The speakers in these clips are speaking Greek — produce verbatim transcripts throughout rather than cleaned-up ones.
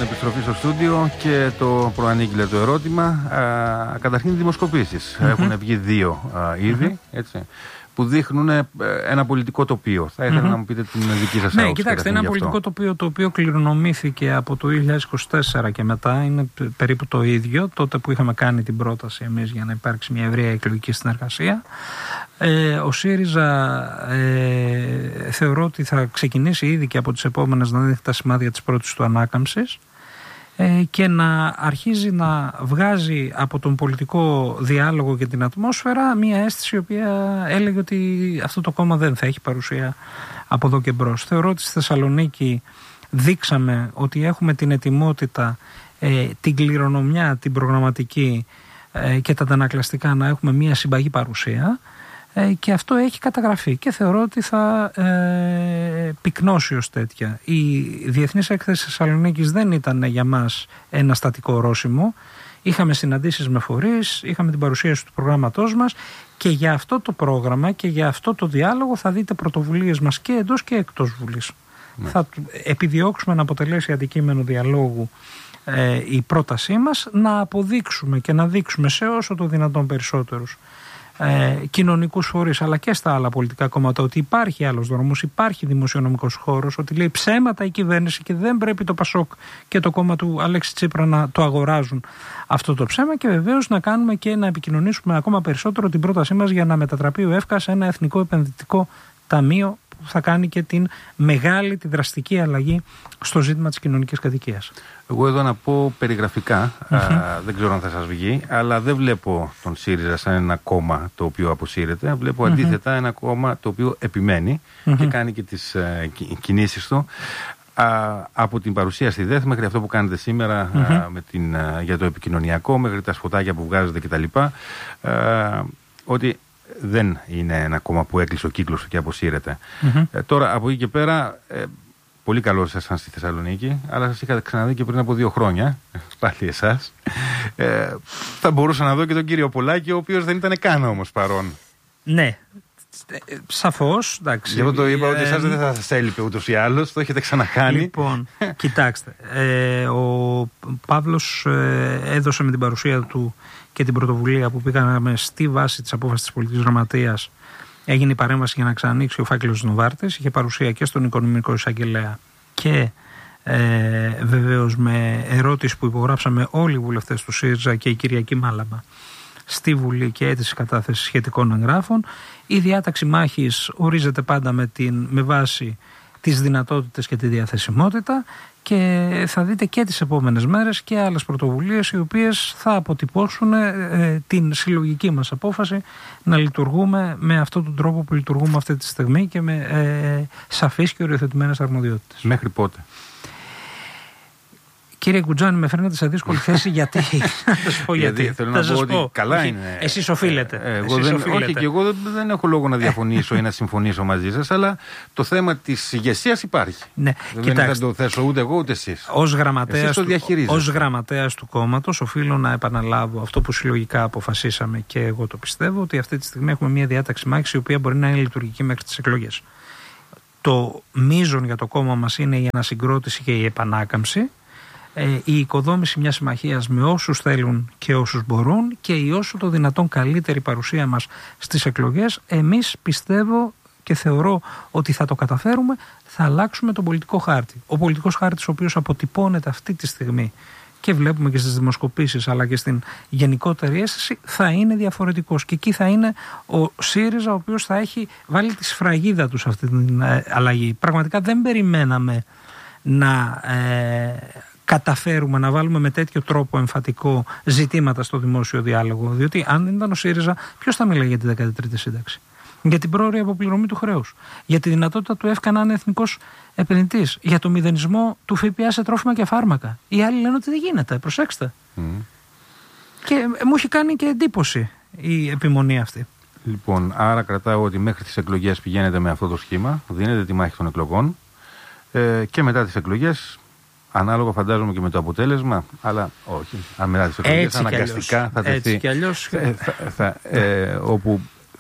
επιστροφή στο στούντιο και το προανήγγειλε το ερώτημα. Α, καταρχήν, δημοσκοπήσεις. Mm-hmm. Έχουν βγει δύο α, ήδη, mm-hmm. έτσι, που δείχνουν ένα πολιτικό τοπίο. Θα ήθελα mm-hmm. να μου πείτε την δική σας άποψη. Ναι, κοιτάξτε, ένα πολιτικό τοπίο το οποίο κληρονομήθηκε από το δύο χιλιάδες είκοσι τέσσερα και μετά, είναι περίπου το ίδιο, τότε που είχαμε κάνει την πρόταση εμείς για να υπάρξει μια ευρεία εκλογική συνεργασία. Ε, ο ΣΥΡΙΖΑ ε, θεωρώ ότι θα ξεκινήσει ήδη και από τις επόμενες να δείχνει τα σημάδια της πρώτης του ανάκαμψης ε, και να αρχίζει να βγάζει από τον πολιτικό διάλογο και την ατμόσφαιρα μια αίσθηση η οποία έλεγε ότι αυτό το κόμμα δεν θα έχει παρουσία από εδώ και μπρος. Θεωρώ ότι στη Θεσσαλονίκη δείξαμε ότι έχουμε την ετοιμότητα, ε, την κληρονομιά, την προγραμματική ε, και τα αντανακλαστικά να έχουμε μια συμπαγή παρουσία. Και αυτό έχει καταγραφεί και θεωρώ ότι θα ε, πυκνώσει ως τέτοια. Η Διεθνής Έκθεση Θεσσαλονίκης δεν ήταν για μας ένα στατικό ορόσημο. Είχαμε συναντήσεις με φορείς, είχαμε την παρουσίαση του προγράμματός μας και για αυτό το πρόγραμμα και για αυτό το διάλογο θα δείτε πρωτοβουλίες μας και εντός και εκτός Βουλής. Ναι. Θα επιδιώξουμε να αποτελέσει αντικείμενο διαλόγου ε, η πρότασή μας, να αποδείξουμε και να δείξουμε σε όσο το δυνατόν περισσότερους Ε, κοινωνικούς φορείς αλλά και στα άλλα πολιτικά κόμματα ότι υπάρχει άλλος δρόμος, υπάρχει δημοσιονομικός χώρος, ότι λέει ψέματα η κυβέρνηση και δεν πρέπει το Πασόκ και το κόμμα του Αλέξη Τσίπρα να το αγοράζουν αυτό το ψέμα, και βεβαίως να κάνουμε και να επικοινωνήσουμε ακόμα περισσότερο την πρότασή μας για να μετατραπεί ο ΕΦΚΑ σε ένα εθνικό επενδυτικό ταμείο που θα κάνει και την μεγάλη, τη δραστική αλλαγή στο ζήτημα της κοινωνικής κατοικίας. Εγώ εδώ να πω περιγραφικά, mm-hmm. α, δεν ξέρω αν θα σας βγει, αλλά δεν βλέπω τον ΣΥΡΙΖΑ σαν ένα κόμμα το οποίο αποσύρεται. Βλέπω mm-hmm. αντίθετα ένα κόμμα το οποίο επιμένει mm-hmm. και κάνει και τις ε, κινήσεις του. Α, από την παρουσία στη ΔΕΘ μέχρι αυτό που κάνετε σήμερα mm-hmm. α, με την, α, για το επικοινωνιακό, μέχρι τα σποτάκια που βγάζετε κτλ. Ότι δεν είναι ένα κόμμα που έκλεισε ο κύκλος και αποσύρεται. Mm-hmm. Ε, τώρα από εκεί και πέρα, ε, πολύ καλό ήσασταν στη Θεσσαλονίκη, αλλά σας είχα ξαναδεί και πριν από δύο χρόνια, πάλι εσάς. Ε, θα μπορούσα να δω και τον κύριο Πολάκη, ο οποίος δεν ήταν καν όμως παρόν. Ναι, σαφώς. Εντάξει. Γι' αυτό το είπα ε, ότι εσάς δεν θα σας έλειπε ούτως ή άλλως, το έχετε ξανακάνει. Λοιπόν, κοιτάξτε, ε, ο Παύλος ε, έδωσε με την παρουσία του και την πρωτοβουλία που πήγαμε στη βάση της απόφασης της πολιτικής γραμματείας. Έγινε η παρέμβαση για να ξανανοίξει ο φάκελος Νοβάρτης. Είχε παρουσία και στον οικονομικό εισαγγελέα και ε, βεβαίως με ερώτηση που υπογράψαμε όλοι οι βουλευτές του ΣΥΡΙΖΑ και η Κυριακή Μάλαμα στη Βουλή και αίτηση κατάθεση σχετικών εγγράφων. Η διάταξη μάχης ορίζεται πάντα με, την, με βάση τις δυνατότητες και τη διαθεσιμότητα, και θα δείτε και τις επόμενες μέρες και άλλες πρωτοβουλίες οι οποίες θα αποτυπώσουν ε, την συλλογική μας απόφαση να λειτουργούμε με αυτόν τον τρόπο που λειτουργούμε αυτή τη στιγμή και με ε, σαφείς και οριοθετημένες αρμοδιότητες. Μέχρι πότε? Κύριε Κουτζάνη, με φέρνετε σε δύσκολη θέση γιατί. Θα σου πω γιατί. Θέλω να πω ότι καλά όχι, είναι. Εσείς οφείλετε. Ε, εγώ Εσείς δεν, οφείλετε. Όχι, και εγώ δεν, δεν έχω λόγο να διαφωνήσω ή να συμφωνήσω μαζί σας, αλλά το θέμα της ηγεσίας υπάρχει. Ναι, δεν θα το θέσω ούτε εγώ ούτε εσείς. Ως γραμματέας, εσείς του, ως γραμματέας του κόμματος, οφείλω να επαναλάβω αυτό που συλλογικά αποφασίσαμε και εγώ το πιστεύω, ότι αυτή τη στιγμή έχουμε μια διάταξη μάχης η οποία μπορεί να είναι λειτουργική μέχρι τις εκλογές. Το μείζον για το κόμμα μας είναι η ανασυγκρότηση και η επανάκαμψη. Η οικοδόμηση μιας συμμαχίας με όσους θέλουν και όσους μπορούν και η όσο το δυνατόν καλύτερη παρουσία μας στις εκλογές. Εμείς πιστεύω και θεωρώ ότι θα το καταφέρουμε, θα αλλάξουμε τον πολιτικό χάρτη. Ο πολιτικός χάρτης ο οποίος αποτυπώνεται αυτή τη στιγμή και βλέπουμε και στις δημοσκοπήσεις αλλά και στην γενικότερη αίσθηση θα είναι διαφορετικός, και εκεί θα είναι ο ΣΥΡΙΖΑ ο οποίος θα έχει βάλει τη σφραγίδα του σε αυτή την αλλαγή. Πραγματικά δεν περιμέναμε να ε, καταφέρουμε να βάλουμε με τέτοιο τρόπο εμφατικό ζητήματα στο δημόσιο διάλογο. Διότι αν δεν ήταν ο ΣΥΡΙΖΑ, ποιος θα μιλάει για τη δέκατη τρίτη σύνταξη? Για την πρόωρη αποπληρωμή του χρέους. Για τη δυνατότητα του ΕΦΚΑ να είναι εθνικός επενδυτής. Για το μηδενισμό του ΦΠΑ σε τρόφιμα και φάρμακα. Οι άλλοι λένε ότι δεν γίνεται. Προσέξτε. Mm. Και μου έχει κάνει και εντύπωση η επιμονή αυτή. Λοιπόν, άρα κρατάω ότι μέχρι τις εκλογές πηγαίνετε με αυτό το σχήμα. Δίνετε τη μάχη των εκλογών. Ε, και μετά τις εκλογές. Ανάλογα φαντάζομαι και με το αποτέλεσμα, αλλά όχι. Αν μετά τις εκλογές αναγκαστικά θα τεθεί. Έτσι κι αλλιώς. Θα, θα, θα, ε, όπου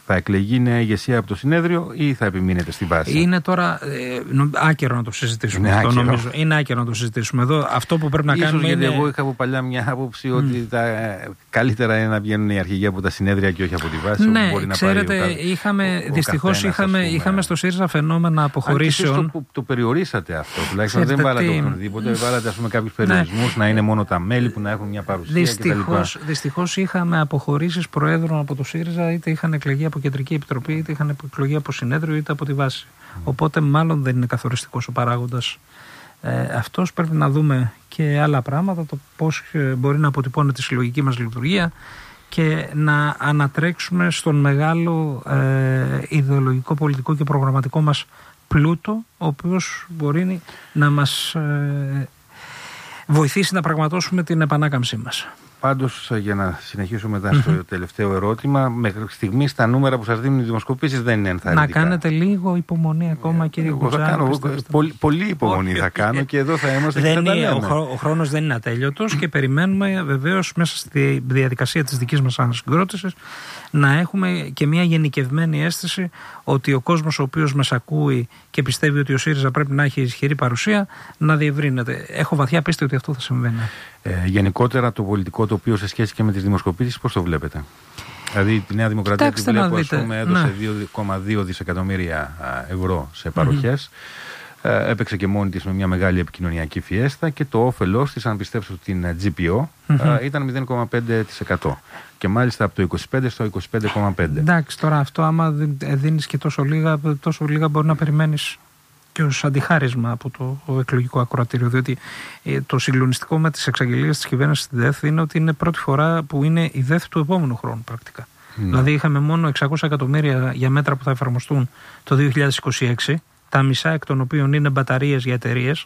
Θα εκλεγεί νέα ηγεσία από το συνέδριο ή θα επιμείνετε στη βάση? Είναι τώρα ε, άκερο να το συζητήσουμε. Είναι, αυτό, άκερο. νομίζω. Είναι άκερο να το συζητήσουμε. Εδώ αυτό που πρέπει να Ίσως κάνουμε γιατί είναι... εγώ είχα από παλιά μια άποψη Mm. ότι τα, ε, καλύτερα είναι να βγαίνουν οι αρχηγοί από τα συνέδρια και όχι από τη βάση. Ναι, μπορεί ξέρετε, να πάει ο, είχαμε, ο, δυστυχώς ο είχαμε, είχαμε στο ΣΥΡΙΖΑ φαινόμενα αποχωρήσεων. Αν και εσείς το, το περιορίσατε αυτό. Τουλάχιστον Ξέρετε δεν βάλατε τι... οποιονδήποτε. Βάλατε ας πούμε κάποιους περιορισμούς, ναι. να είναι μόνο τα μέλη που να έχουν μια παρουσία Δυστυχώς, κτλ. δυστυχώς είχαμε αποχωρήσεις προέδρων από το ΣΥΡΙΖΑ, είτε είχαν εκλεγεί από κεντρική επιτροπή, είτε είχαν εκλεγεί από συνέδριο, είτε από τη βάση. Mm. Οπότε μάλλον δεν είναι καθοριστικός ο παράγοντας. Ε, αυτός πρέπει να δούμε και άλλα πράγματα, το πώς μπορεί να αποτυπώνει τη συλλογική μας λειτουργία και να ανατρέξουμε στον μεγάλο ε, ιδεολογικό, πολιτικό και προγραμματικό μας πλούτο, ο οποίος μπορεί να μας ε, βοηθήσει να πραγματώσουμε την επανάκαμψή μας. Πάντως, για να συνεχίσω μετά στο mm-hmm. τελευταίο ερώτημα, μέχρι στιγμή τα νούμερα που σας δίνουν οι δημοσκοπήσεις δεν είναι ενθαρρυντικά. Να κάνετε λίγο υπομονή ακόμα, κύριε Κουτζάρη. Πολύ, πολύ υπομονή θα κάνω και εδώ θα είμαστε δεν και θα είναι, ο, χρό, ο χρόνος δεν είναι ατέλειωτος και περιμένουμε βεβαίως μέσα στη διαδικασία της δικής μας ανασυγκρότησης να έχουμε και μια γενικευμένη αίσθηση ότι ο κόσμος ο οποίος μας ακούει και πιστεύει ότι ο ΣΥΡΙΖΑ πρέπει να έχει ισχυρή παρουσία να διευρύνεται. Έχω βαθιά πίστη ότι αυτό θα συμβαίνει. Ε, γενικότερα το πολιτικό τοπίο σε σχέση και με τις δημοσκοπήσεις πώς το βλέπετε? Δηλαδή τη Νέα Δημοκρατία τη βλέπω, ας πούμε, έδωσε ναι. δύο κόμμα δύο δισεκατομμύρια ευρώ σε παροχές. Mm-hmm. Ε, έπαιξε και μόνη της με μια μεγάλη επικοινωνιακή φιέστα και το όφελός της, αν πιστέψω την τζι πι ο, mm-hmm. ε, ήταν μηδέν κόμμα πέντε τοις εκατό. Και μάλιστα από το είκοσι πέντε στο είκοσι πέντε κόμμα πέντε. Εντάξει, τώρα αυτό άμα δίνεις και τόσο λίγα, τόσο λίγα μπορεί να περιμένεις και ως αντιχάρισμα από το εκλογικό ακροατήριο. Διότι ε, το συγκλονιστικό με τις εξαγγελίες της κυβέρνησης στη ΔΕΘ είναι ότι είναι πρώτη φορά που είναι η ΔΕΘ του επόμενου χρόνου πρακτικά. Mm. Δηλαδή είχαμε μόνο εξακόσια εκατομμύρια για μέτρα που θα εφαρμοστούν το δύο χιλιάδες είκοσι έξι, τα μισά εκ των οποίων είναι μπαταρίες για εταιρείες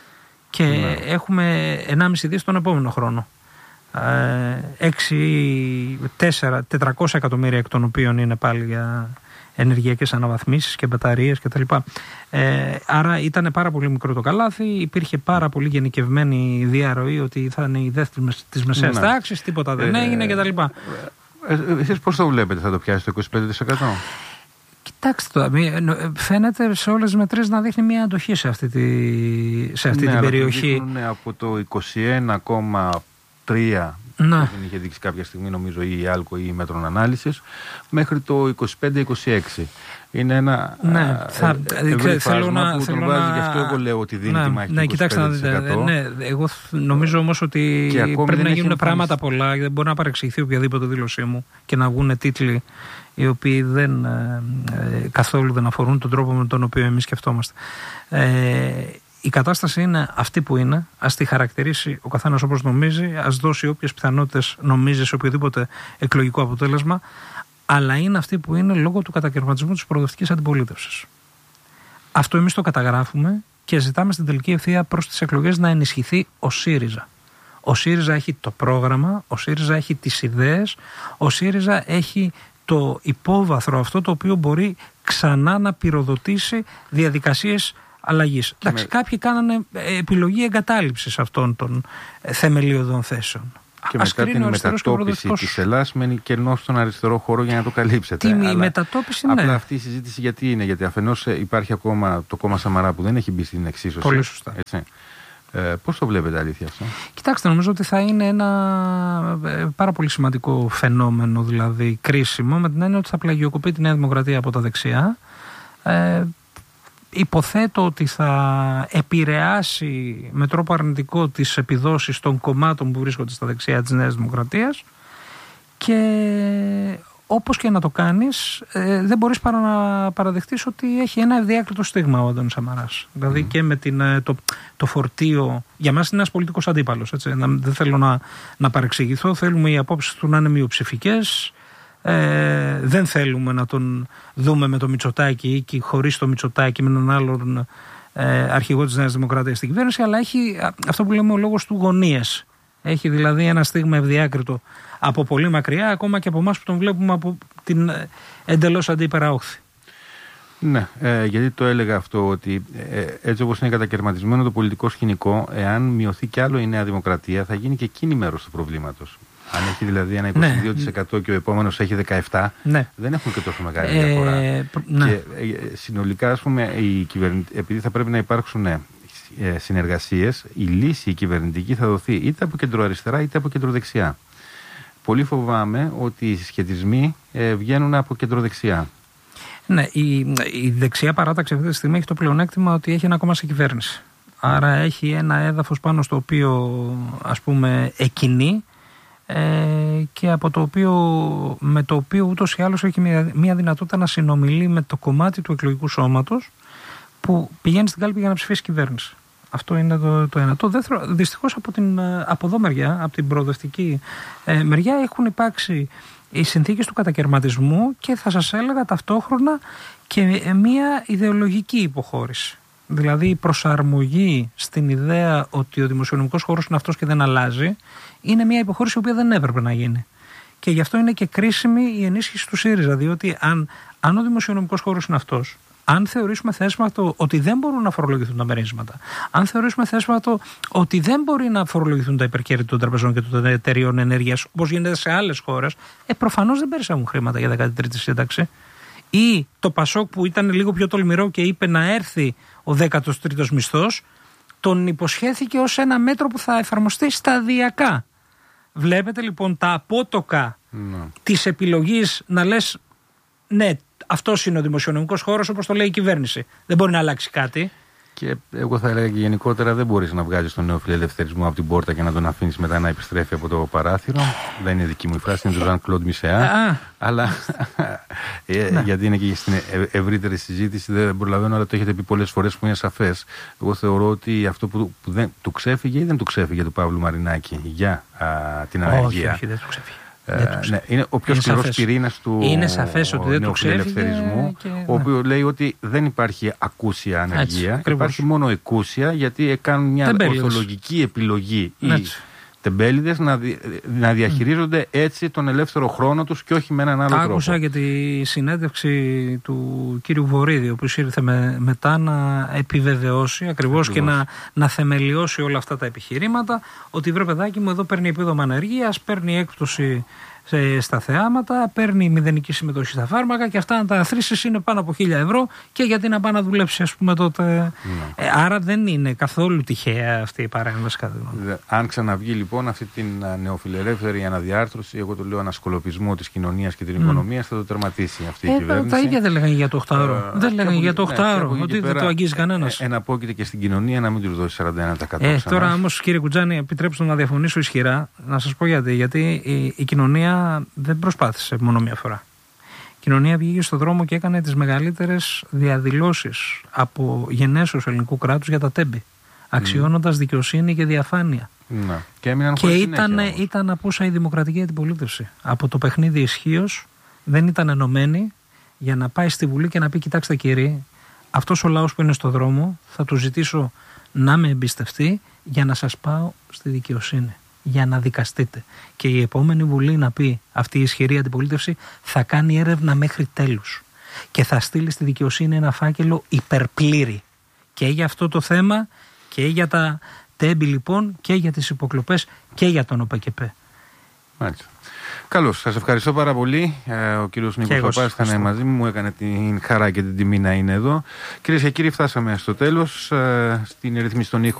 και mm. έχουμε ενάμιση δις τον επόμενο χρόνο. τετρακόσια εκατομμύρια εκ των οποίων είναι πάλι για ενεργειακές αναβαθμίσεις και μπαταρίες κτλ. Ε, άρα ήταν πάρα πολύ μικρό το καλάθι, υπήρχε πάρα πολύ γενικευμένη διαρροή ότι θα είναι η δεύτερη της μεσαίας τάξης, τίποτα δεν ε, έγινε κτλ. Ε, εσείς πώς το βλέπετε, θα το πιάσει το είκοσι πέντε τοις εκατό? Κοιτάξτε το, φαίνεται σε όλες τις μετρήσεις να δείχνει μια αντοχή σε αυτή, τη, σε αυτή ναι, την περιοχή. Ναι, από το είκοσι ένα κόμμα τρία ναι. δεν είχε δείξει κάποια στιγμή νομίζω ή η Άλκο ή η Μέτρων Ανάλυσης μέχρι το είκοσι πέντε είκοσι έξι. Είναι ένα ναι, θα, ευρύ θέλω φάσμα να, που θέλω τον βάζει, να... γι' αυτό εγώ λέω ότι δίνει ναι, τη μάχη ναι, του είκοσι πέντε τοις εκατό. κοιτάξτε, ναι, εγώ νομίζω όμως ότι πρέπει να γίνουν πράγματα πολλά, δεν μπορεί να παρεξηγηθεί οποιαδήποτε δήλωσή μου και να βγουν τίτλοι οι οποίοι δεν, ε, ε, καθόλου δεν αφορούν τον τρόπο με τον οποίο εμείς σκεφτόμαστε. Ε, η κατάσταση είναι αυτή που είναι, ας τη χαρακτηρίσει ο καθένας όπως νομίζει, ας δώσει όποιες πιθανότητες νομίζει σε οποιοδήποτε εκλογικό αποτέλεσμα, αλλά είναι αυτή που είναι λόγω του κατακαιρματισμού της προοδευτικής αντιπολίτευσης. Αυτό εμείς το καταγράφουμε και ζητάμε στην τελική ευθεία προς τις εκλογές να ενισχυθεί ο ΣΥΡΙΖΑ. Ο ΣΥΡΙΖΑ έχει το πρόγραμμα, ο ΣΥΡΙΖΑ έχει τις ιδέες, ο ΣΥΡΙΖΑ έχει το υπόβαθρο αυτό το οποίο μπορεί ξανά να πυροδοτήσει διαδικασίες αλλαγής. Εντάξει, με... κάποιοι κάνανε επιλογή εγκατάλειψης αυτών των θεμελιωδών θέσεων. Και μετά την μετατόπιση της Ελλάδας μένει κενό στον αριστερό χώρο για να το καλύψετε. Τι η μετατόπιση, ναι. Απλά αυτή η συζήτηση γιατί είναι, γιατί αφενός υπάρχει ακόμα το κόμμα Σαμαρά που δεν έχει μπει στην εξίσωση. Πολύ σωστά. Έτσι. Ε, πώς το βλέπετε αλήθεια αυτό? Κοιτάξτε, νομίζω ότι θα είναι ένα πάρα πολύ σημαντικό φαινόμενο, δηλαδή κρίσιμο, με την έννοια ότι θα πλαγιοκοπεί τη Νέα Δημοκρατία από τα δεξιά. Ε, υποθέτω ότι θα επηρεάσει με τρόπο αρνητικό τις επιδόσεις των κομμάτων που βρίσκονται στα δεξιά της Νέας Δημοκρατίας και όπως και να το κάνεις ε, δεν μπορείς παρά να παραδεχτείς ότι έχει ένα ευδιάκριτο στίγμα ο Αντώνης Σαμαράς. Δηλαδή mm. και με την, το, το φορτίο, για μας είναι ένας πολιτικός αντίπαλος, έτσι, να, δεν θέλω να, να παρεξηγηθώ, θέλουμε οι απόψεις του να είναι μειοψηφικές. Ε, δεν θέλουμε να τον δούμε με το Μητσοτάκη ή χωρίς το Μητσοτάκη με έναν άλλον ε, αρχηγό της Νέας Δημοκρατίας στην κυβέρνηση, αλλά έχει αυτό που λέμε ο λόγος του γωνίες. Έχει δηλαδή ένα στίγμα ευδιάκριτο από πολύ μακριά, ακόμα και από εμάς που τον βλέπουμε από την εντελώς αντίπερα όχθη. Ναι, ε, γιατί το έλεγα αυτό ότι ε, έτσι όπως είναι κατακαιρματισμένο το πολιτικό σκηνικό, εάν μειωθεί κι άλλο η Νέα Δημοκρατία θα γίνει και εκείνη μέρος του προβλήματος. Αν έχει δηλαδή ένα είκοσι δύο τοις εκατό ναι. και ο επόμενος έχει δεκαεπτά τοις εκατό, ναι. δεν έχουν και τόσο μεγάλη ε, διαφορά. Ναι. Και συνολικά, ας πούμε, οι κυβερνη... επειδή θα πρέπει να υπάρξουν ναι, συνεργασίες, η λύση η κυβερνητική θα δοθεί είτε από κεντροαριστερά είτε από κεντροδεξιά. Πολύ φοβάμαι ότι οι συσχετισμοί ε, βγαίνουν από κεντροδεξιά. Ναι, η, η δεξιά παράταξη αυτή τη στιγμή έχει το πλεονέκτημα ότι έχει ένα κόμμα σε κυβέρνηση. Άρα έχει ένα έδαφος πάνω στο οποίο, ας πούμε, εκκινεί ε, και από το οποίο, με το οποίο ούτως ή άλλως έχει μια, μια δυνατότητα να συνομιλεί με το κομμάτι του εκλογικού σώματος που πηγαίνει στην κάλπη για να ψηφίσει κυβέρνηση. Αυτό είναι το, το ένα. Το δεύτερο, δυστυχώς από την από εδώ μεριά, από την προοδευτική ε, μεριά έχουν υπάρξει οι συνθήκες του κατακαιρματισμού και θα σας έλεγα ταυτόχρονα και μια ιδεολογική υποχώρηση. Δηλαδή η προσαρμογή στην ιδέα ότι ο δημοσιονομικός χώρος είναι αυτός και δεν αλλάζει είναι μια υποχώρηση η οποία δεν έπρεπε να γίνει. Και γι' αυτό είναι και κρίσιμη η ενίσχυση του ΣΥΡΙΖΑ, διότι αν, αν ο δημοσιονομικός χώρος είναι αυτός, αν θεωρήσουμε θέσματο ότι δεν μπορούν να φορολογηθούν τα μερίσματα, αν θεωρήσουμε θέσματο ότι δεν μπορεί να φορολογηθούν τα υπερκέρδη των τραπεζών και των εταιρείων ενέργειας, όπως γίνεται σε άλλες χώρες, ε, προφανώς δεν περισσεύουν χρήματα για δέκατη τρίτη σύνταξη. Ή το Πασόκ που ήταν λίγο πιο τολμηρό και είπε να έρθει ο δέκατος τρίτος μισθός, τον υποσχέθηκε ως ένα μέτρο που θα εφαρμοστεί σταδιακά. Βλέπετε λοιπόν τα απότοκα no. της επιλογής να λες ναι, αυτός είναι ο δημοσιονομικός χώρος όπως το λέει η κυβέρνηση. Δεν μπορεί να αλλάξει κάτι. Και εγώ θα έλεγα και γενικότερα δεν μπορείς να βγάζεις τον νέο φιλελευθερισμό από την πόρτα και να τον αφήνεις μετά να επιστρέφει από το παράθυρο. Δεν είναι δική μου η φράση, είναι του Ζαν Κλοντ Μισεά. Αλλά ε, γιατί είναι και στην ευρύτερη συζήτηση, δεν προλαβαίνω, αλλά το έχετε πει πολλές φορές που είναι σαφές. Εγώ θεωρώ ότι αυτό που, που δεν του ξέφυγε ή δεν του ξέφυγε του Παύλου Μαρινάκη για α, την ανεργία. Όχι, όχι, δεν του ξέφυγε. Ε, ναι, είναι ο πιο σκληρός πυρήνας του νεοφιλελευθερισμού, και... ο οποίος λέει ότι δεν υπάρχει ακούσια ανεργία, έτσι, υπάρχει μόνο εκούσια, γιατί κάνουν μια ορθολογική επιλογή οι τεμπέληδες να, δι, να διαχειρίζονται έτσι τον ελεύθερο χρόνο τους και όχι με έναν άλλο τρόπο. Άκουσα και τη συνέντευξη του κύριου Βορίδη, ο οποίος ήρθε με, μετά να επιβεβαιώσει ακριβώς και να, να θεμελιώσει όλα αυτά τα επιχειρήματα, ότι βρε παιδάκι μου εδώ παίρνει επίδομα ανεργίας, παίρνει έκπτωση στα θεάματα, παίρνει μηδενική συμμετοχή στα φάρμακα και αυτά να τα αθροίσεις είναι πάνω από χίλια ευρώ και γιατί να πάει να δουλέψει, ας πούμε, τότε. Ναι. Ε, άρα δεν είναι καθόλου τυχαία αυτή η παρέμβαση. Αν ξαναβγεί λοιπόν αυτή την νεοφιλελεύθερη αναδιάρθρωση, εγώ το λέω ανασκολοπισμό της κοινωνίας και της mm. οικονομίας, θα το τερματίσει αυτή η ε, κυβέρνηση. Τα ίδια δεν λέγανε για το οκτάωρο. Ε, δεν λέγανε για το οκτάωρο, ναι, ότι δεν το αγγίζει κανένας. Ε, εναπόκειται και στην κοινωνία να μην του δώσει σαράντα ένα τοις εκατό. Ε, τώρα όμως, κύριε Κουτζάνη, επιτρέψτε να διαφωνήσω ισχυρά, να σας πω γιατί. Γιατί η, η κοινωνία δεν προσπάθησε μόνο μία φορά. Η κοινωνία βγήκε στον δρόμο και έκανε τις μεγαλύτερες διαδηλώσεις από γενέσεως ελληνικού κράτους για τα τέμπη, αξιώνοντας mm. δικαιοσύνη και διαφάνεια. Να. Και, έμειναν και ήταν, ήταν απούσα η δημοκρατική αντιπολίτευση. Από το παιχνίδι ισχύως δεν ήταν ενωμένη για να πάει στη Βουλή και να πει: κοιτάξτε κύριοι, αυτός ο λαός που είναι στον δρόμο θα του ζητήσω να με εμπιστευτεί για να σας πάω στη δικαιοσύνη, για να δικαστείτε. Και η επόμενη Βουλή να πει, αυτή η ισχυρή αντιπολίτευση θα κάνει έρευνα μέχρι τέλους και θα στείλει στη δικαιοσύνη ένα φάκελο υπερπλήρη και για αυτό το θέμα και για τα τέμπη λοιπόν και για τις υποκλοπές και για τον ΟΠΕΚΕΠΕ. Μάλιστα. Καλώς, σας ευχαριστώ πάρα πολύ. Ο κύριος Νίκος Παπάς ήταν μαζί μου, μου έκανε την χαρά και την τιμή να είναι εδώ. Κυρίες και κύριοι, φτάσαμε στο τέλος. Στην ρυθμίση των ήχων